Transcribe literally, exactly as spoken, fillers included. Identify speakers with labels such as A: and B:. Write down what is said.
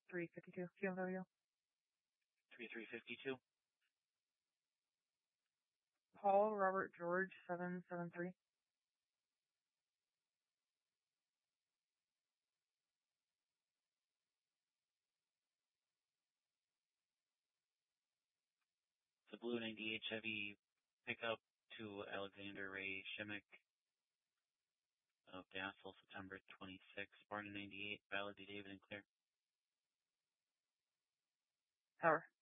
A: three fifty-two, P M W.
B: three three fifty-two.
A: Paul Robert George, seven seven three.
B: The blue ninety-eight Chevy pickup to Alexander Ray Shimmick of Dassel, September twenty-sixth, born in ninety-eight, valid to David and Claire.
A: Power.